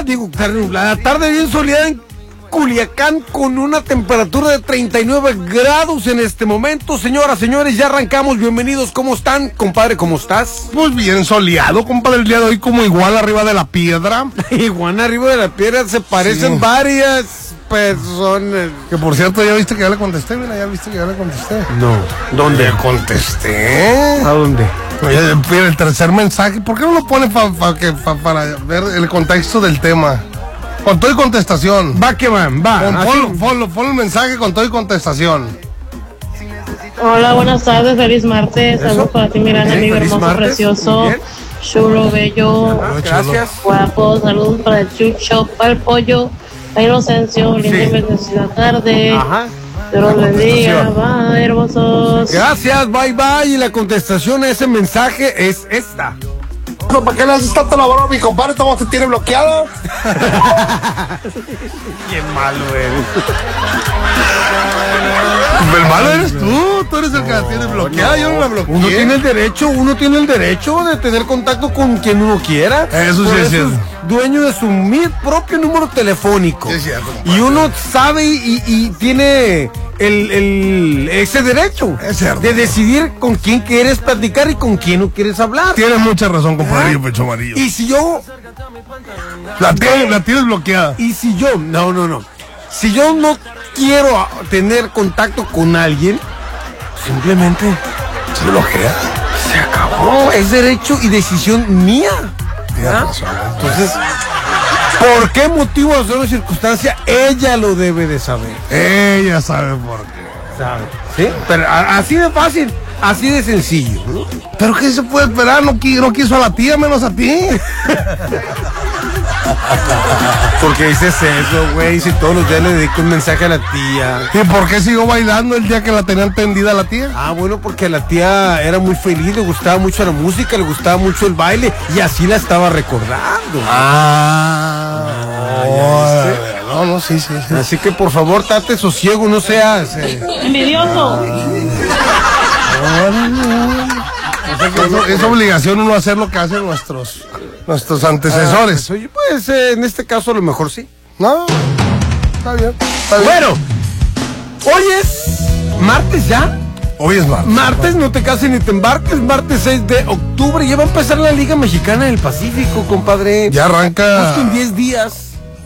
digo, la tarde bien soleada en Culiacán con una temperatura de 39 grados en este momento. Señoras, señores, ya arrancamos. Bienvenidos. ¿Cómo están, compadre? ¿Cómo estás? Pues bien soleado, compadre, el día de hoy, como igual arriba de la piedra. Igual arriba de la piedra se parecen varias personas. Que por cierto, ¿ya viste que ya le contesté? Mira, ¿ya viste que ya le contesté? No. ¿Dónde? Le contesté. ¿A dónde? Oye, el tercer mensaje, ¿por qué no lo pone para ver el contexto del tema? Con todo y contestación. Va que van, va. Ponlo el mensaje con todo y contestación. Hola, buenas tardes, feliz martes. Saludos para ti, Miranda, amigo hermoso, martes. precioso, chulo, bello, Gracias. guapo. Saludos para el Chucho, para el pollo, para Inocencio, linda y bendecida tarde. Ajá. Dios los bendiga, bye, hermosos. Gracias, bye bye. Y la contestación a ese mensaje es esta. ¿Para qué le haces tanto la broma, mi compadre? ¿Cómo te tiene bloqueado? Qué malo eres. El malo eres tú eres el que la tiene bloqueada, yo no la bloqueé. Uno tiene el derecho de tener contacto con quien uno quiera. Eso sí es cierto. Dueño de su propio número telefónico. Sí, es cierto, y uno sabe y tiene ese derecho de decidir con quién quieres platicar y con quién no quieres hablar. Tienes mucha razón, compadre, pecho amarillo. Y si yo la tienes bloqueada. Y si yo, no. Si yo no quiero tener contacto con alguien, simplemente se bloquea. Se acabó. Es derecho y decisión mía. Entonces, ¿por qué motivo o una circunstancia? Ella lo debe de saber. Ella sabe por qué. ¿Sabe? ¿Sí? Pero así de fácil, así de sencillo, ¿no? ¿Pero qué se puede esperar? No quiso a la tía, menos a ti. Porque dices eso, güey, si todos los días le dedico un mensaje a la tía. ¿Y por qué siguió bailando el día que la tenían tendida la tía? Ah, bueno, porque a la tía era muy feliz, le gustaba mucho la música, le gustaba mucho el baile y así la estaba recordando. No, sí. Así que por favor, date sosiego, no seas Envidioso. Es obligación uno hacer lo que hacen nuestros antecesores. Pues en este caso a lo mejor sí. No, está bien. Bueno, hoy es martes ya. Hoy es martes. Martes, no te cases ni te embarques. Martes 6 de octubre. Ya va a empezar la Liga Mexicana del Pacífico, compadre. Ya arranca. Justo en 10 días.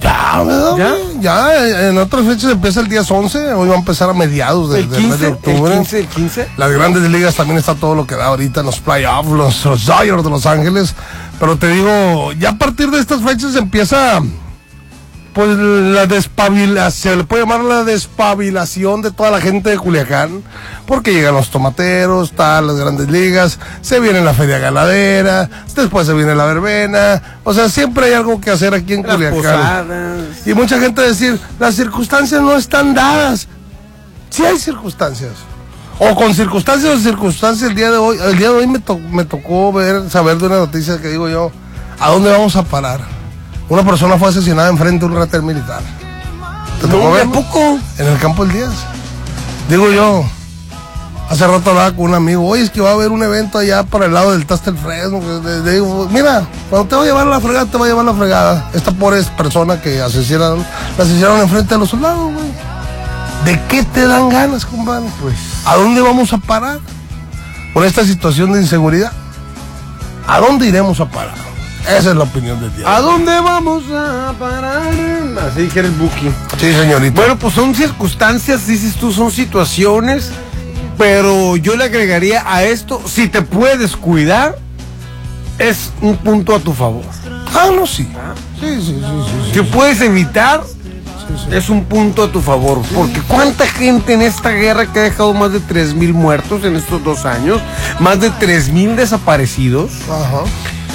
Ya, en otras fechas empieza el día 11, hoy va a empezar a mediados del mes de octubre. El 15. Las grandes ligas también está todo lo que da ahorita en los playoffs, los Dodgers de Los Ángeles. Pero te digo, ya a partir de estas fechas empieza, pues se le puede llamar la despabilación de toda la gente de Culiacán, porque llegan los tomateros, las grandes ligas, se viene la feria ganadera, después se viene la verbena, o sea, siempre hay algo que hacer aquí en Culiacán. Posadas. Y mucha gente decir, las circunstancias no están dadas. Sí hay circunstancias. O con circunstancias o circunstancias. El día de hoy me tocó saber de una noticia que digo yo, ¿a dónde vamos a parar? Una persona fue asesinada enfrente de un retén militar. ¿Te tocó ver? ¿Poco? En el Campo del Díaz. Digo yo, hace rato hablaba con un amigo, oye, es que va a haber un evento allá para el lado del Taster Fresno. Le digo, mira, cuando te va a llevar la fregada, te va a llevar la fregada. Esta pobre persona que la asesinaron enfrente de los soldados, güey. ¿De qué te dan ganas, compadre? Pues, ¿a dónde vamos a parar con esta situación de inseguridad? ¿A dónde iremos a parar? Esa es la opinión del día. ¿a dónde vamos a parar? Así dijera el Buki. Sí, señorita. Bueno, pues son circunstancias, dices tú, son situaciones, pero yo le agregaría a esto, si te puedes cuidar, es un punto a tu favor. No, sí. Sí. Si puedes evitar, es un punto a tu favor, porque cuánta gente en esta guerra que ha dejado más de 3,000 muertos en estos 2 años, más de 3,000 desaparecidos. Ajá.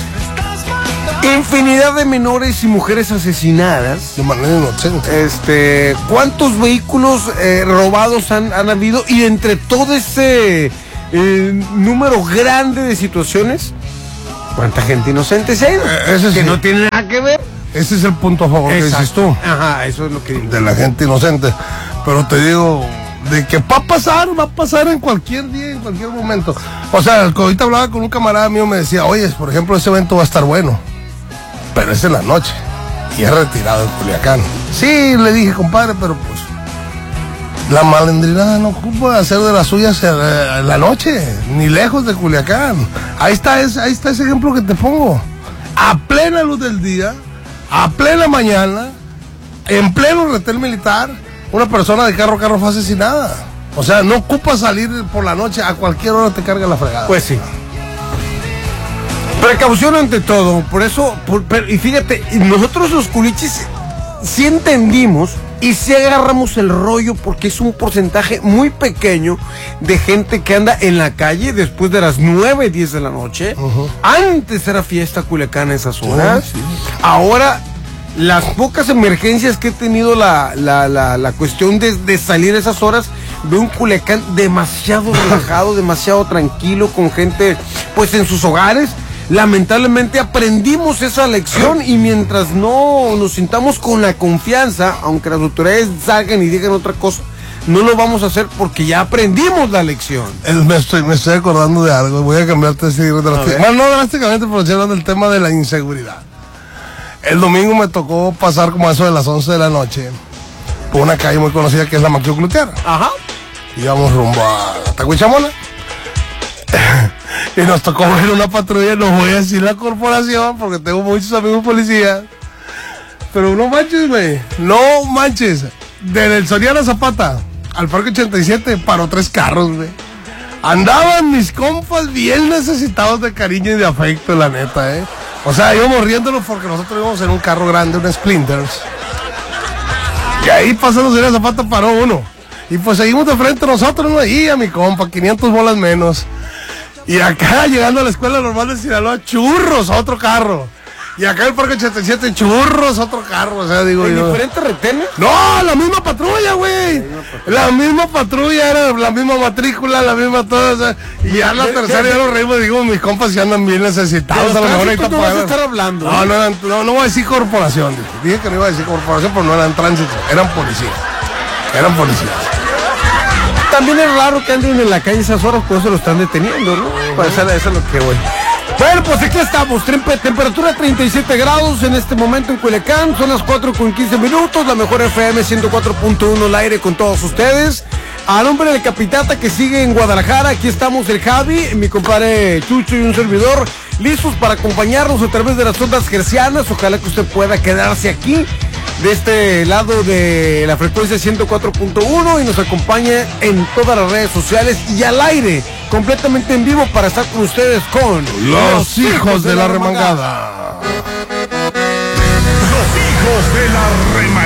Infinidad de menores y mujeres asesinadas. De manera inocente. ¿Cuántos vehículos robados han habido? Y entre todo ese número grande de situaciones, ¿cuánta gente inocente se ha ido? Que no tiene nada que ver. Ese es el punto a favor. Exacto. Que dices tú. Ajá, eso es lo que digo. De la gente inocente. Pero te digo, de que va a pasar en cualquier día, en cualquier momento. O sea, ahorita hablaba con un camarada mío, me decía, oye, por ejemplo, ese evento va a estar bueno, pero es en la noche. y es retirado de Culiacán. Sí, le dije, compadre, pero pues la malandrinada no ocupa hacer de las suyas en la noche, ni lejos de Culiacán. Ahí está ese ejemplo que te pongo. A plena luz del día, a plena mañana, en pleno retén militar, una persona de carro fue asesinada. O sea, no ocupa salir por la noche, a cualquier hora te carga la fregada. Pues sí. Precaución ante todo, por eso, y fíjate, nosotros los culichis sí entendimos y sí agarramos el rollo porque es un porcentaje muy pequeño de gente que anda en la calle después de las 9, 10 de la noche. Antes era fiesta Culiacán a esas horas. Sí. Ahora, las pocas emergencias que he tenido la cuestión de salir a esas horas, veo un Culiacán demasiado relajado, demasiado tranquilo, con gente pues en sus hogares. Lamentablemente aprendimos esa lección y mientras no nos sintamos con la confianza, aunque las autoridades salgan y digan otra cosa, no lo vamos a hacer porque ya aprendimos la lección. Me estoy acordando de algo, voy a cambiarte así drásticamente. Bueno, no drásticamente, pero estoy hablando del tema de la inseguridad. El domingo me tocó pasar como a eso de las 11 de la noche por una calle muy conocida que es la Maquio Clutear. Ajá. Íbamos rumbo a Tacuichamona. Y nos tocó ver una patrulla, no voy a decir la corporación porque tengo muchos amigos policías. Pero no manches, güey. No manches. Desde el Soriana Zapata al Parque 87 paró 3 carros, güey. Andaban mis compas bien necesitados de cariño y de afecto, la neta, O sea, íbamos riéndonos porque nosotros íbamos en un carro grande, un Splinters. Y ahí pasando Soriana Zapata paró uno. Y pues seguimos de frente nosotros, ¿no? Y a mi compa, 500 bolas menos. Y acá, llegando a la Escuela Normal de Sinaloa, churros, otro carro. Y acá en el Parque 87, churros, otro carro. O sea, digo ¿En yo. diferentes retenes? No, la misma patrulla, güey. La misma patrulla, era la misma matrícula, la misma todo. O sea, y ya la tercera ya lo reímos, digo, mis compas ya andan bien necesitados. A lo mejor ahorita no vas a estar hablando. No voy a decir corporación. Dije que no iba a decir corporación, pero no eran tránsito, eran policías. También es raro que anden en la calle esas horas, por eso lo están deteniendo, ¿no? Pues eso es lo que voy. Bueno, pues aquí estamos, temperatura 37 grados en este momento en Culiacán, son las 4:15, la mejor FM 104.1 al aire con todos ustedes. A nombre del Capitata que sigue en Guadalajara, aquí estamos el Javi, mi compadre Chucho y un servidor, listos para acompañarnos a través de las ondas hercianas. Ojalá que usted pueda quedarse aquí de este lado de la frecuencia 104.1 y nos acompañe en todas las redes sociales y al aire, completamente en vivo para estar con ustedes con Los Hijos de la Remangada. Los Hijos de la Remangada.